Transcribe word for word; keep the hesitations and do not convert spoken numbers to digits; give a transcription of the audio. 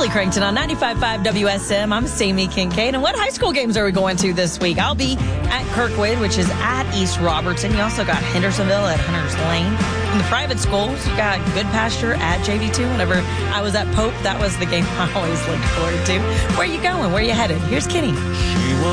Billy Crankton on ninety-five point five W S M. I'm Sammy Kincaid. And what high school games are we going to this week? I'll be at Kirkwood, which is at East Robertson. You also got Hendersonville at Hunters Lane. In the private schools, you got Good Pasture at J V two. Whenever I was at Pope, that was the game I always looked forward to. Where are you going? Where are you headed? Here's Kenny. She